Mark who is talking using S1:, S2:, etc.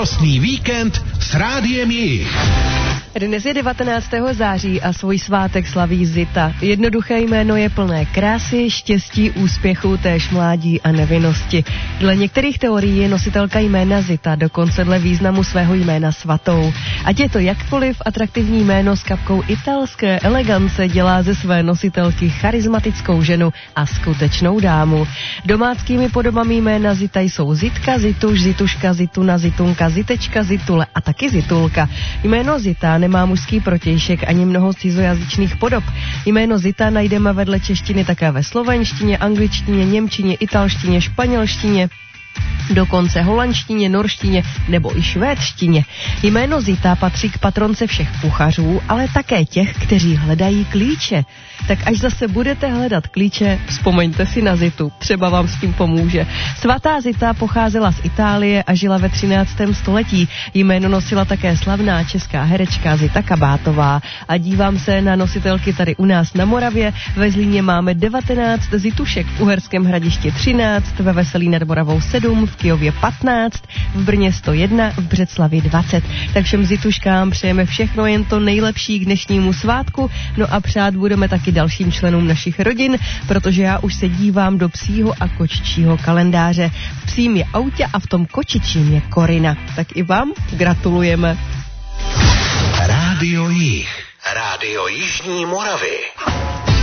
S1: Radostný víkend s Rádiem Jih.
S2: Dnes je 19. září a svůj svátek slaví Zita. Jednoduché jméno je plné krásy, štěstí, úspěchu, též mládí a nevinnosti. Dle některých teorií je nositelka jména Zita dokonce dle významu svého jména svatou. Ať je to jakkoliv, atraktivní jméno s kapkou italské elegance dělá ze své nositelky charismatickou ženu a skutečnou dámu. Domáckými podobami jména Zita jsou Zitka, Zituš, Zituška, Zituna, Zitunka, Zitečka, Zitule a taky Zitulka. Jméno Zita nemá mužský protějšek ani mnoho cizojazyčných podob. Jméno Zita najdeme vedle češtiny také ve slovenštině, angličtině, němčině, italštině, španělštině, dokonce holandštině, norštině nebo i švédštině. Jméno Zita patří k patronce všech kuchařů, ale také těch, kteří hledají klíče. Tak až zase budete hledat klíče, vzpomeňte si na Zitu, třeba vám s tím pomůže. Svatá Zita pocházela z Itálie a žila ve 13. století. Jméno nosila také slavná česká herečka Zita Kabátová. A dívám se na nositelky tady u nás na Moravě. Ve Zlíně máme 19 Zitušek, v Uherském Hradišti 13, ve Veselí nad Moravou 7, v Kyjově 15, v Brně 101, v Břeclavi 20. Tak všem Zituškám přejeme všechno jen to nejlepší k dnešnímu svátku. No a přát budeme taky dalším členům našich rodin, protože já už se dívám do psího a kočičího kalendáře. V psím je Autě a v tom kočičím je Korina. Tak i vám gratulujeme.
S1: Rádio Jih. Rádio Jižní Moravy.